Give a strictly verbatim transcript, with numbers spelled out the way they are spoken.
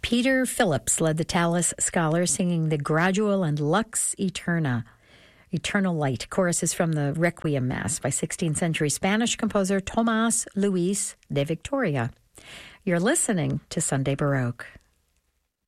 Peter Phillips led the Tallis Scholars, singing the Gradual and Lux Eterna, Eternal Light. Chorus is from the Requiem Mass by sixteenth century Spanish composer Tomás Luis de Victoria. You're listening to Sunday Baroque.